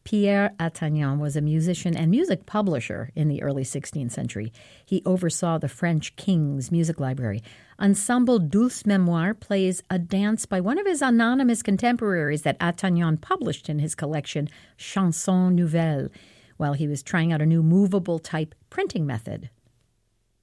Pierre Attagnan was a musician and music publisher in the early 16th century. He oversaw the French king's music library. Ensemble Dulce Mémoire plays a dance by one of his anonymous contemporaries that Attagnan published in his collection Chansons Nouvelles, while he was trying out a new movable type printing method.